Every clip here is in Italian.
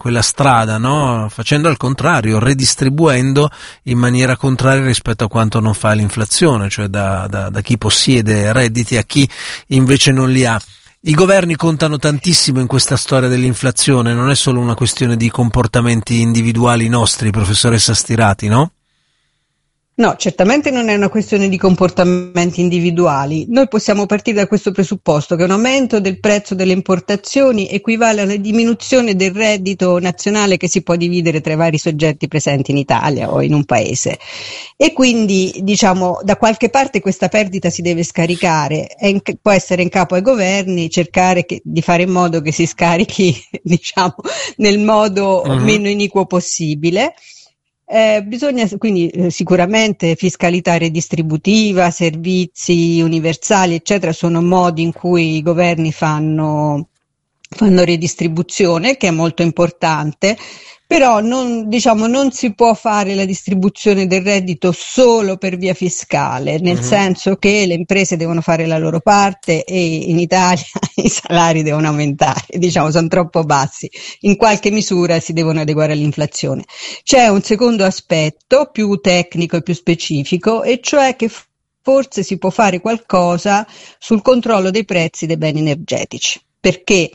quella strada, no? Facendo al contrario, redistribuendo in maniera contraria rispetto a quanto non fa l'inflazione, cioè da chi possiede redditi a chi invece non li ha. I governi contano tantissimo in questa storia dell'inflazione, non è solo una questione di comportamenti individuali nostri, professoressa Stirati, no? No, certamente non è una questione di comportamenti individuali. Noi possiamo partire da questo presupposto che un aumento del prezzo delle importazioni equivale a una diminuzione del reddito nazionale che si può dividere tra i vari soggetti presenti in Italia o in un paese. E quindi, diciamo, da qualche parte questa perdita si deve scaricare. Può essere in capo ai governi cercare di fare in modo che si scarichi, diciamo, nel modo meno iniquo possibile. Bisogna quindi sicuramente fiscalità redistributiva, servizi universali, eccetera, sono modi in cui i governi fanno redistribuzione, che è molto importante, però non si può fare la distribuzione del reddito solo per via fiscale, nel senso che le imprese devono fare la loro parte e in Italia i salari devono aumentare, sono troppo bassi, in qualche misura si devono adeguare all'inflazione. C'è un secondo aspetto più tecnico e più specifico, e cioè che forse si può fare qualcosa sul controllo dei prezzi dei beni energetici, perché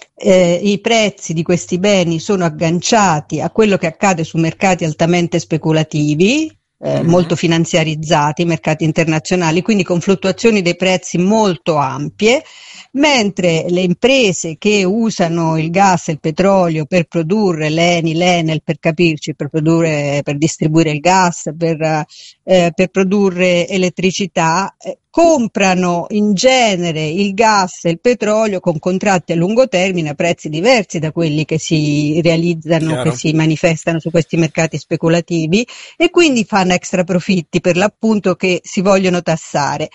i prezzi di questi beni sono agganciati a quello che accade su mercati altamente speculativi, molto finanziarizzati, mercati internazionali, quindi con fluttuazioni dei prezzi molto ampie, mentre le imprese che usano il gas e il petrolio per produrre, l'Eni, l'Enel per capirci, per distribuire il gas, per produrre elettricità, comprano in genere il gas e il petrolio con contratti a lungo termine a prezzi diversi da quelli che si realizzano, Chiaro. che si manifestano su questi mercati speculativi, e quindi fanno extra profitti per l'appunto che si vogliono tassare.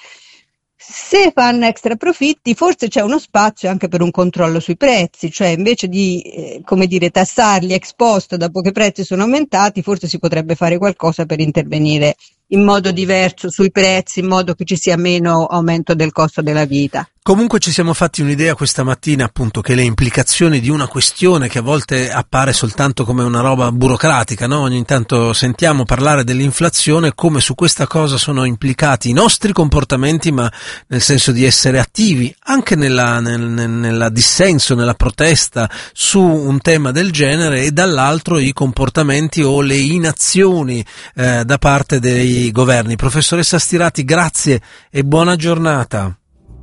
Se fanno extra profitti, forse c'è uno spazio anche per un controllo sui prezzi, cioè invece di tassarli ex post dopo che i prezzi sono aumentati, forse si potrebbe fare qualcosa per intervenire in modo diverso sui prezzi, in modo che ci sia meno aumento del costo della vita. Comunque ci siamo fatti un'idea questa mattina, appunto, che le implicazioni di una questione che a volte appare soltanto come una roba burocratica, no? Ogni tanto sentiamo parlare dell'inflazione, come su questa cosa sono implicati i nostri comportamenti, ma nel senso di essere attivi anche nella dissenso, nella protesta su un tema del genere, e dall'altro i comportamenti o le inazioni da parte dei governi. Professoressa Stirati, grazie e buona giornata.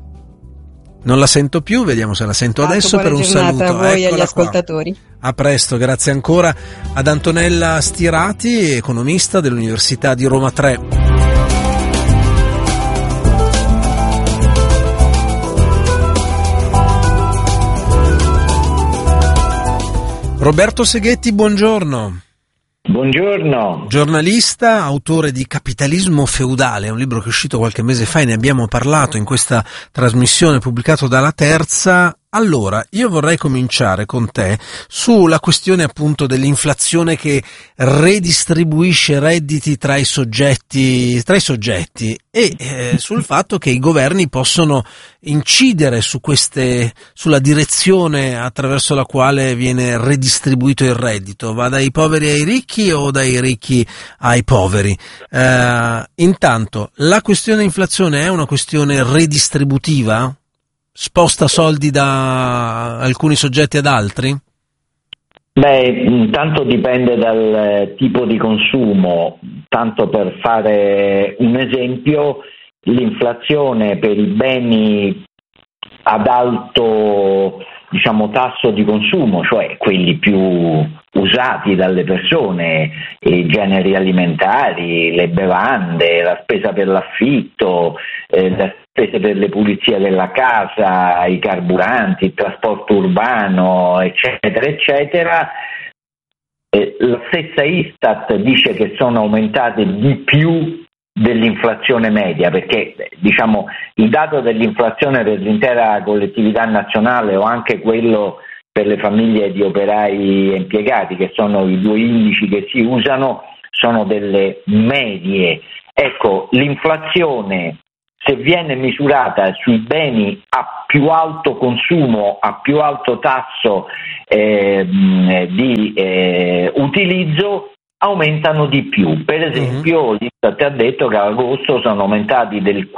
Non la sento più, vediamo se la sento adesso. Per un saluto a voi e agli Eccola ascoltatori. qua. A presto, grazie ancora ad Antonella Stirati, economista dell'Università di Roma 3. Roberto Seghetti, buongiorno. Buongiorno. Giornalista, autore di Capitalismo feudale, un libro che è uscito qualche mese fa e ne abbiamo parlato in questa trasmissione, pubblicato dalla Terza. Allora, io vorrei cominciare con te sulla questione appunto dell'inflazione che redistribuisce redditi tra i soggetti e sul fatto che i governi possono incidere sulla direzione attraverso la quale viene redistribuito il reddito. Va dai poveri ai ricchi o dai ricchi ai poveri? Intanto, la questione inflazione è una questione redistributiva? Sposta soldi da alcuni soggetti ad altri? Tanto dipende dal tipo di consumo. Tanto per fare un esempio, l'inflazione per i beni ad alto tasso di consumo, cioè quelli più usati dalle persone, i generi alimentari, le bevande, la spesa per l'affitto, le spese per le pulizie della casa, i carburanti, il trasporto urbano, eccetera, eccetera. La stessa Istat dice che sono aumentate di più dell'inflazione media, perché il dato dell'inflazione per l'intera collettività nazionale o anche quello per le famiglie di operai e impiegati, che sono i due indici che si usano, sono delle medie. Ecco, l'inflazione se viene misurata sui beni a più alto consumo, a più alto tasso di utilizzo, aumentano di più. Per esempio, l'Istat ha detto che ad agosto sono aumentati del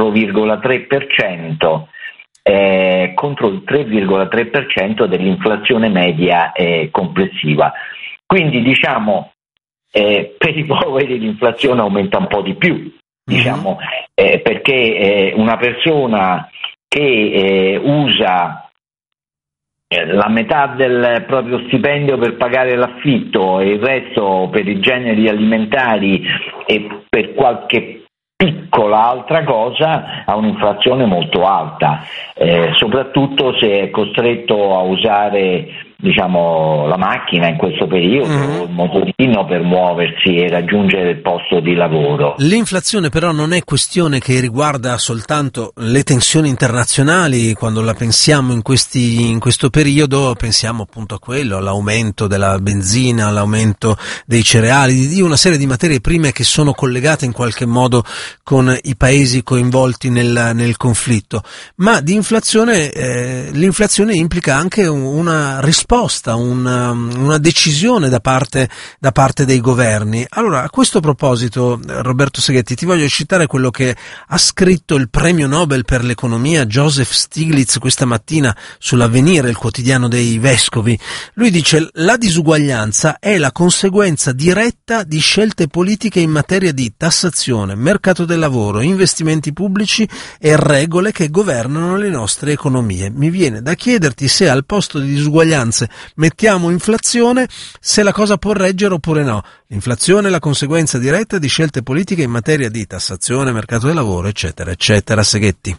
4,3%. Contro il 3,3% dell'inflazione media complessiva. Quindi diciamo per i poveri l'inflazione aumenta un po' di più, diciamo, perché una persona che usa la metà del proprio stipendio per pagare l'affitto e il resto per i generi alimentari e per qualche piccola altra cosa, ha un'inflazione molto alta, soprattutto se è costretto a usare, diciamo, la macchina in questo periodo, il motorino per muoversi e raggiungere il posto di lavoro. L'inflazione però non è questione che riguarda soltanto le tensioni internazionali. Quando la pensiamo in questo periodo pensiamo appunto a quello, all'aumento della benzina, all'aumento dei cereali, di una serie di materie prime che sono collegate in qualche modo con i paesi coinvolti nel conflitto. Ma di inflazione, l'inflazione implica anche una risposta, una decisione da parte dei governi. Allora, a questo proposito, Roberto Seghetti, ti voglio citare quello che ha scritto il premio Nobel per l'economia Joseph Stiglitz questa mattina sull'Avvenire, il quotidiano dei vescovi. Lui dice: la disuguaglianza è la conseguenza diretta di scelte politiche in materia di tassazione, mercato del lavoro, investimenti pubblici e regole che governano le nostre economie. Mi viene da chiederti se al posto di disuguaglianze mettiamo inflazione, se la cosa può reggere oppure no. L'inflazione è la conseguenza diretta di scelte politiche in materia di tassazione, mercato del lavoro, eccetera, eccetera. Seghetti.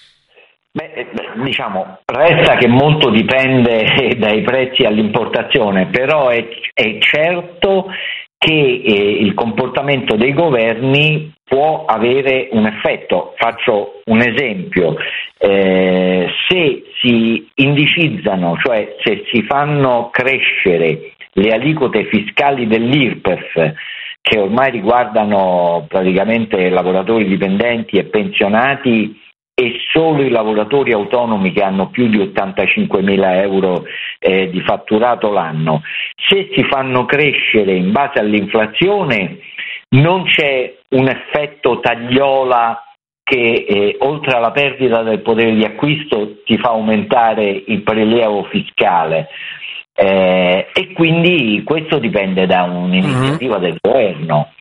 Diciamo, resta che molto dipende dai prezzi all'importazione, però è certo che il comportamento dei governi può avere un effetto. Faccio un esempio: se si indicizzano, cioè se si fanno crescere le aliquote fiscali dell'IRPEF, che ormai riguardano praticamente lavoratori dipendenti e pensionati e solo i lavoratori autonomi che hanno più di 85.000 euro di fatturato l'anno, se si fanno crescere in base all'inflazione non c'è un effetto tagliola che oltre alla perdita del potere di acquisto ti fa aumentare il prelievo fiscale, e quindi questo dipende da un'iniziativa del governo.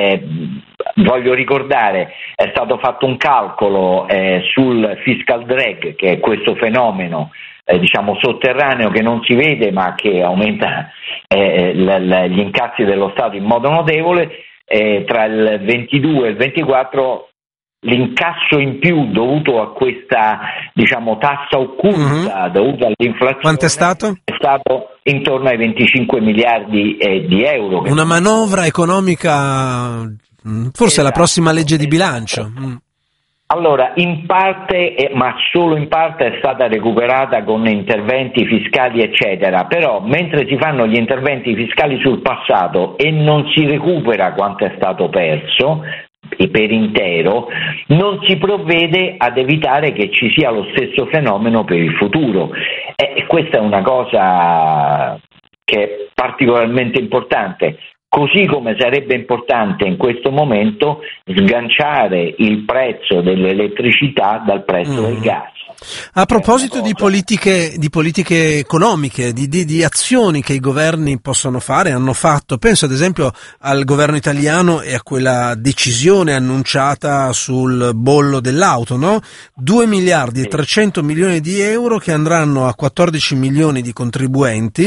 Voglio ricordare, è stato fatto un calcolo sul fiscal drag, che è questo fenomeno diciamo sotterraneo che non si vede ma che aumenta gli incassi dello Stato in modo notevole. Tra il 22 e il 24 l'incasso in più dovuto a questa, diciamo, tassa occulta dovuta all'inflazione, quanto è stato? È stato intorno ai 25 miliardi di euro. Una manovra economica, forse la prossima legge di bilancio. Allora, in parte, ma solo in parte, è stata recuperata con interventi fiscali eccetera, però mentre si fanno gli interventi fiscali sul passato e non si recupera quanto è stato perso per intero, non si provvede ad evitare che ci sia lo stesso fenomeno per il futuro, e questa è una cosa che è particolarmente importante. Così come sarebbe importante in questo momento sganciare il prezzo dell'elettricità dal prezzo del gas. A proposito di politiche economiche, di azioni che i governi possono fare, hanno fatto, penso ad esempio al governo italiano e a quella decisione annunciata sul bollo dell'auto, no? 2 miliardi e 300 milioni di euro che andranno a 14 milioni di contribuenti,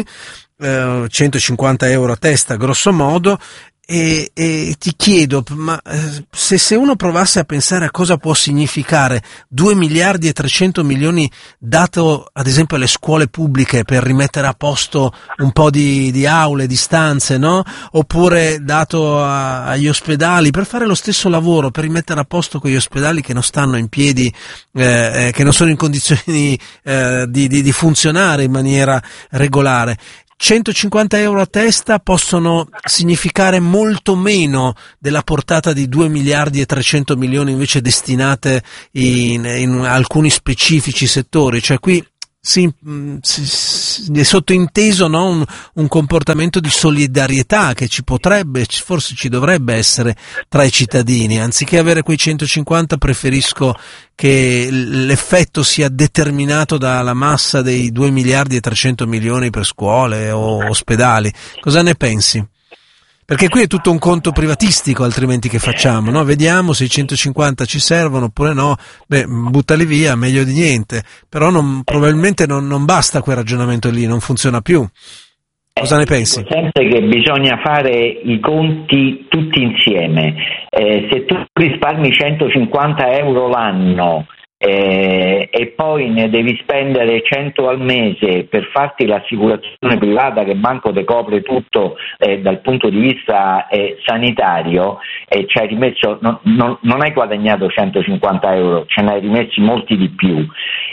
150 euro a testa grosso modo, e ti chiedo, ma se uno provasse a pensare a cosa può significare 2 miliardi e 300 milioni dato ad esempio alle scuole pubbliche per rimettere a posto un po' di aule, di stanze, no? Oppure dato agli ospedali per fare lo stesso lavoro, per rimettere a posto quegli ospedali che non stanno in piedi, che non sono in condizioni di funzionare in maniera regolare. 150 euro a testa possono significare molto meno della portata di 2 miliardi e 300 milioni invece destinate in alcuni specifici settori, cioè qui è sottointeso, no? un comportamento di solidarietà che forse ci dovrebbe essere tra i cittadini. Anziché avere quei 150, preferisco che l'effetto sia determinato dalla massa dei 2 miliardi e 300 milioni per scuole o ospedali. Cosa ne pensi? Perché qui è tutto un conto privatistico, altrimenti che facciamo, no? Vediamo se i 150 ci servono oppure no, buttali via, meglio di niente, però probabilmente non basta quel ragionamento lì, non funziona più. Cosa ne pensi? Sempre che bisogna fare i conti tutti insieme. Se tu risparmi 150 euro l'anno e poi ne devi spendere 100 al mese per farti l'assicurazione privata che manco te copre tutto dal punto di vista sanitario, ci hai rimesso, non hai guadagnato 150 euro, ce ne hai rimessi molti di più.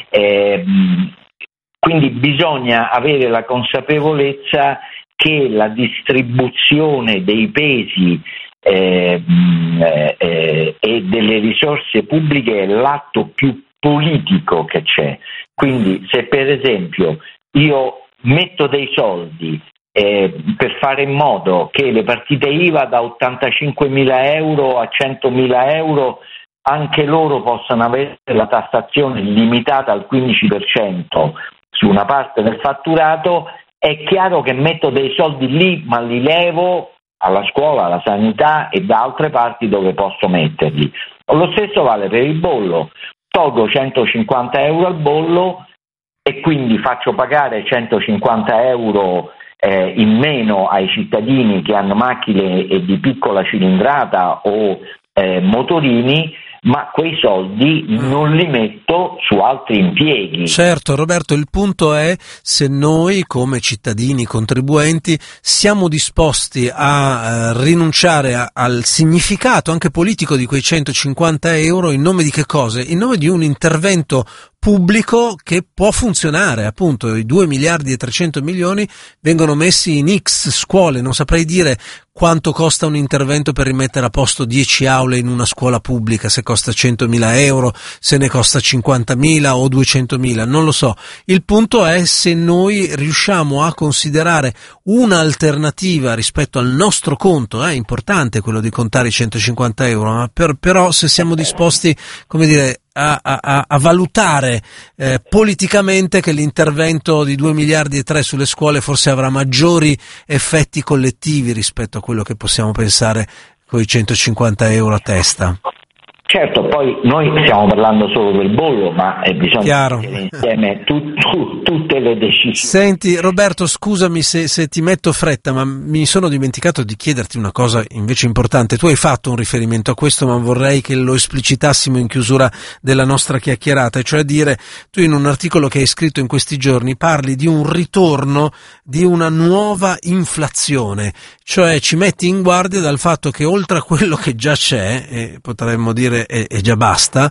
Quindi bisogna avere la consapevolezza che la distribuzione dei pesi e delle risorse pubbliche è l'atto più politico che c'è. Quindi se per esempio io metto dei soldi per fare in modo che le partite IVA da 85.000 euro a 100.000 euro anche loro possano avere la tassazione limitata al 15% su una parte del fatturato, è chiaro che metto dei soldi lì, ma li levo alla scuola, alla sanità e da altre parti dove posso metterli. Lo stesso vale per il bollo. Tolgo 150 euro al bollo e quindi faccio pagare 150 euro in meno ai cittadini che hanno macchine di piccola cilindrata o motorini, ma quei soldi non li metto su altri impieghi. Certo, Roberto, il punto è se noi come cittadini contribuenti siamo disposti a rinunciare al significato anche politico di quei 150 euro in nome di che cose? In nome di un intervento pubblico che può funzionare, appunto i 2 miliardi e 300 milioni vengono messi in X scuole, non saprei dire quanto costa un intervento per rimettere a posto 10 aule in una scuola pubblica, se costa 100.000 euro, se ne costa 50.000 o 200.000, non lo so. Il punto è se noi riusciamo a considerare un'alternativa rispetto al nostro conto, è importante quello di contare i 150 euro, ma però se siamo disposti, come dire, a valutare politicamente che l'intervento di 2 miliardi e 3 sulle scuole forse avrà maggiori effetti collettivi rispetto a quello che possiamo pensare con i 150 euro a testa. Certo, poi noi stiamo parlando solo del bollo, ma bisogna mettere insieme tutte le decisioni. Senti Roberto, scusami se ti metto fretta, ma mi sono dimenticato di chiederti una cosa invece importante. Tu hai fatto un riferimento a questo, ma vorrei che lo esplicitassimo in chiusura della nostra chiacchierata, e cioè dire, tu in un articolo che hai scritto in questi giorni parli di un ritorno di una nuova inflazione, cioè ci metti in guardia dal fatto che oltre a quello che già c'è, e potremmo dire e già basta,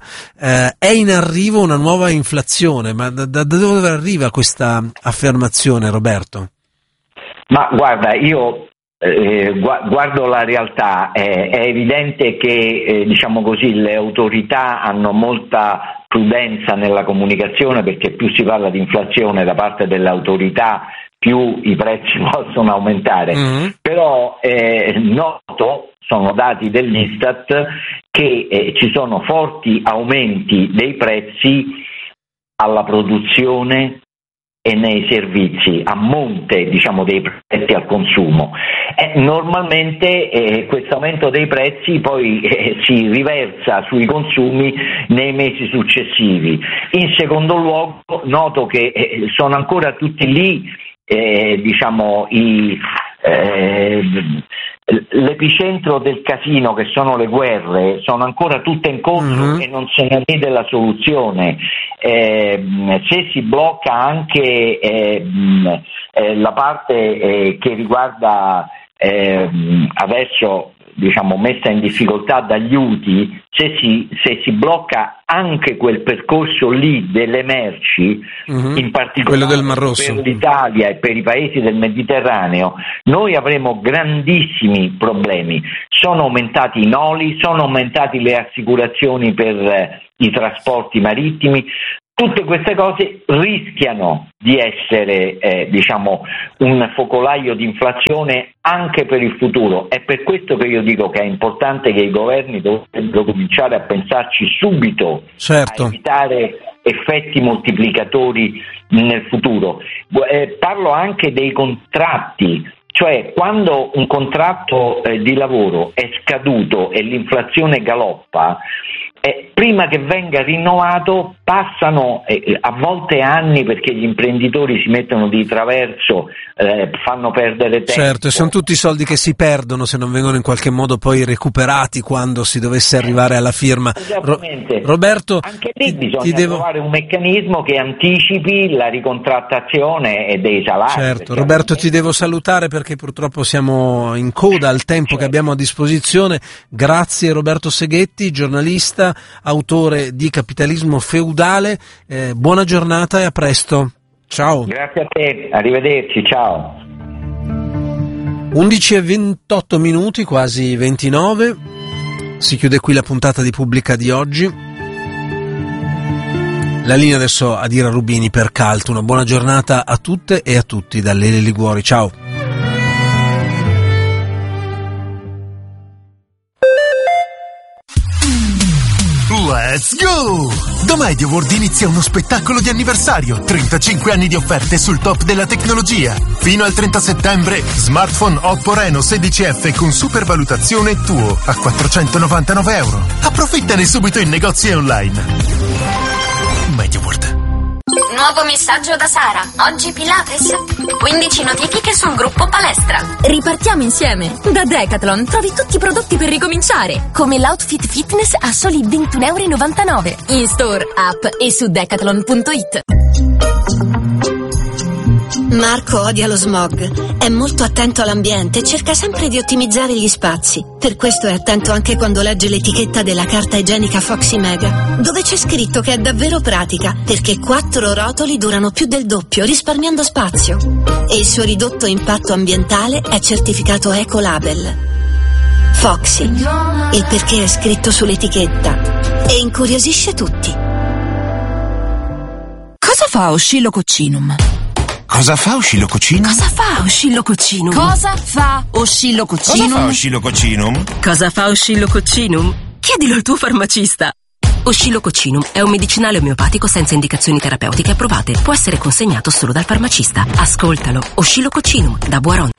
è in arrivo una nuova inflazione. Ma da dove arriva questa affermazione, Roberto? Ma guarda, io guardo la realtà, è evidente che diciamo così le autorità hanno molta prudenza nella comunicazione, perché più si parla di inflazione da parte delle autorità più i prezzi possono aumentare. Però noto, sono dati dell'Istat, che ci sono forti aumenti dei prezzi alla produzione e nei servizi, a monte diciamo dei prezzi al consumo. Normalmente questo aumento dei prezzi poi si riversa sui consumi nei mesi successivi. In secondo luogo noto che sono ancora tutti lì diciamo l'epicentro del casino, che sono le guerre, sono ancora tutte in corso e non se ne vede la soluzione. Se si blocca anche la parte che riguarda adesso messa in difficoltà dagli Houthi, se si blocca anche quel percorso lì delle merci, in particolare quello del Mar Rosso, per l'Italia e per i paesi del Mediterraneo, noi avremo grandissimi problemi. Sono aumentati i noli, sono aumentati le assicurazioni per i trasporti marittimi. Tutte queste cose rischiano di essere un focolaio di inflazione anche per il futuro. È per questo che io dico che è importante che i governi dovrebbero cominciare a pensarci subito, certo, a evitare effetti moltiplicatori nel futuro. Parlo anche dei contratti. Cioè, quando un contratto di lavoro è scaduto e l'inflazione galoppa, prima che venga rinnovato passano a volte anni, perché gli imprenditori si mettono di traverso, fanno perdere tempo. Certo, e sono tutti soldi che si perdono se non vengono in qualche modo poi recuperati quando si dovesse arrivare alla firma. Esattamente. Roberto, anche lì bisogna trovare un meccanismo che anticipi la ricontrattazione dei salari. Certo, Roberto, ti devo salutare perché purtroppo siamo in coda al tempo che abbiamo a disposizione. Grazie Roberto Seghetti, giornalista, autore di Capitalismo feudale. Buona giornata e a presto. Ciao. Grazie a te, arrivederci, ciao. 11:28 minuti, quasi 29. Si chiude qui la puntata di Pubblica di oggi. La linea adesso a Ira Rubini per Cult. Una buona giornata a tutte e a tutti da Lele Liguori. Ciao. Let's go! Da Media World inizia uno spettacolo di anniversario, 35 anni di offerte sul top della tecnologia. Fino al 30 settembre, smartphone Oppo Reno 16F con supervalutazione tuo a €499. Approfittane subito in negozi e online. Media World. Nuovo messaggio da Sara. Oggi Pilates. 15 notifiche sul gruppo palestra. Ripartiamo insieme. Da Decathlon trovi tutti i prodotti per ricominciare, come l'outfit fitness a soli €21,99. In store, app e su decathlon.it. Marco odia lo smog, è molto attento all'ambiente e cerca sempre di ottimizzare gli spazi. Per questo è attento anche quando legge l'etichetta della carta igienica Foxy Mega, dove c'è scritto che è davvero pratica, perché 4 rotoli durano più del doppio, risparmiando spazio. E il suo ridotto impatto ambientale è certificato Ecolabel. Foxy, il perché è scritto sull'etichetta e incuriosisce tutti. Cosa fa Oscillococcinum? Cosa fa Oscillococcinum? Cosa fa Oscillococcinum? Cosa fa Oscillococcinum? Cosa fa Oscillococcinum? Cosa fa Oscillococcinum? Chiedilo al tuo farmacista. Oscillococcinum è un medicinale omeopatico senza indicazioni terapeutiche approvate. Può essere consegnato solo dal farmacista. Ascoltalo. Oscillococcinum da Boiron.